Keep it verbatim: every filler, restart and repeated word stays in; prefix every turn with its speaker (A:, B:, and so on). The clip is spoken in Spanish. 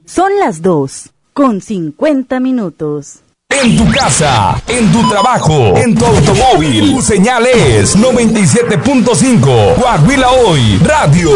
A: Son las dos con cincuenta minutos.
B: En tu casa, en tu trabajo, en tu automóvil, tu señal es noventa y siete punto cinco. Coahuila Hoy Radio.